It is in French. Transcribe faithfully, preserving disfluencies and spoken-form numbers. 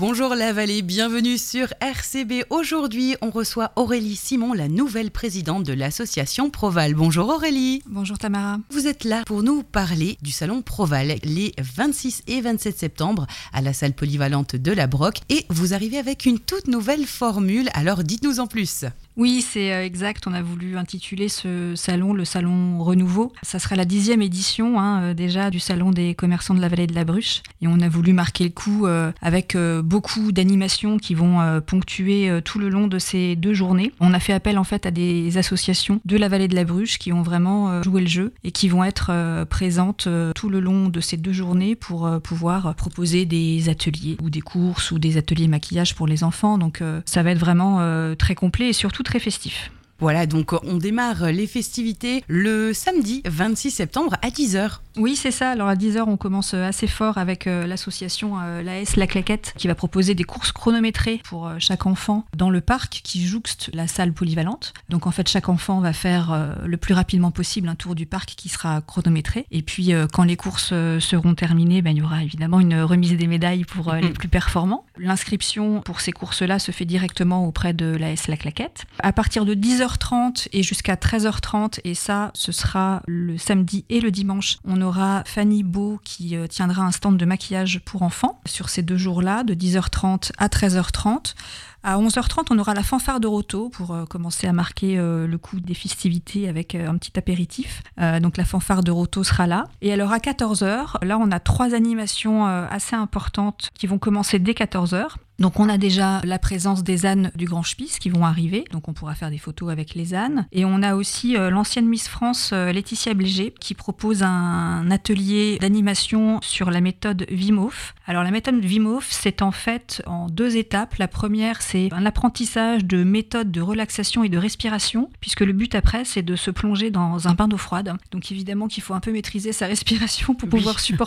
Bonjour la vallée, bienvenue sur R C B. Aujourd'hui, on reçoit Aurélie Simon, la nouvelle présidente de l'association Proval. Bonjour Aurélie. Bonjour Tamara. Vous êtes là pour nous parler du salon Proval les vingt-six et vingt-sept septembre à la salle polyvalente de la Broc. Et vous arrivez avec une toute nouvelle formule, alors dites-nous en plus. Oui, c'est exact. On a voulu intituler ce salon le salon Renouveau. Ça sera la dixième édition hein, déjà du salon des commerçants de la vallée de la Bruche. Et on a voulu marquer le coup euh, avec euh, beaucoup d'animations qui vont euh, ponctuer euh, tout le long de ces deux journées. On a fait appel en fait à des associations de la vallée de la Bruche qui ont vraiment euh, joué le jeu et qui vont être euh, présentes euh, tout le long de ces deux journées pour euh, pouvoir proposer des ateliers ou des courses ou des ateliers maquillage pour les enfants. Donc euh, ça va être vraiment euh, très complet et surtout très festif. Voilà, donc on démarre les festivités le samedi vingt-six septembre à dix heures. Oui, c'est ça. Alors à dix heures, on commence assez fort avec euh, l'association euh, l'A S La Claquette qui va proposer des courses chronométrées pour euh, chaque enfant dans le parc qui jouxte la salle polyvalente. Donc en fait, chaque enfant va faire euh, le plus rapidement possible un tour du parc qui sera chronométré. Et puis euh, quand les courses euh, seront terminées, ben, il y aura évidemment une remise des médailles pour euh, les plus performants. L'inscription pour ces courses-là se fait directement auprès de l'A S La Claquette. À partir de dix heures trente et jusqu'à treize heures trente, et ça, ce sera le samedi et le dimanche, on aura Fanny Beau qui euh, tiendra un stand de maquillage pour enfants sur ces deux jours-là, de dix heures trente à treize heures trente. À onze heures trente, on aura la fanfare de Roto pour euh, commencer à marquer euh, le coup des festivités avec euh, un petit apéritif. Euh, donc la fanfare de Roto sera là. Et alors à quatorze heures, là on a trois animations euh, assez importantes qui vont commencer dès quatorze heures. Donc on a déjà la présence des ânes du Grand Spies qui vont arriver, donc on pourra faire des photos avec les ânes. Et on a aussi euh, l'ancienne Miss France euh, Laetitia Bléger qui propose un atelier d'animation sur la méthode Wim Hof. Alors la méthode Wim Hof, c'est en fait en deux étapes. La première, c'est un apprentissage de méthodes de relaxation et de respiration, puisque le but après, c'est de se plonger dans un bain d'eau froide. Donc évidemment qu'il faut un peu maîtriser sa respiration pour pouvoir oui. supporter